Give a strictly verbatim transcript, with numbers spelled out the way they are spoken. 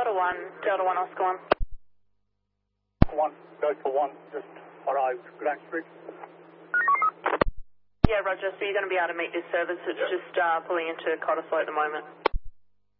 Delta one, Delta one, Oscar one. One, Delta one, just arrived, Grand Street. Yeah, Roger, so you're going to be able to meet this service. It's just uh, pulling into Cottesloe at the moment.